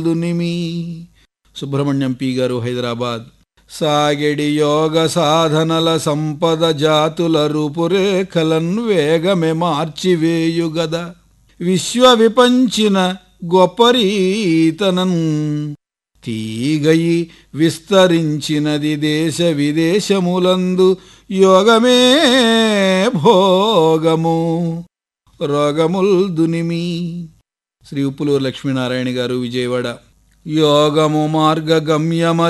దునిమి. Subrahmanyam P గారు, హైదరాబాద్. సాగెడి యోగ సాధనల సంపద జాతుల రూపురేఖలన్ వేగమే మార్చివేయుగద. విశ్వ విపంచిన గొప్పరీతనన్ తీగయి విస్తరించినది దేశ విదేశములందు. యోగమే భోగము రోగముల్ దునిమి. శ్రీ ఉప్పులూరు లక్ష్మీనారాయణ గారు, విజయవాడ. యోగము మార్గగమ్యమ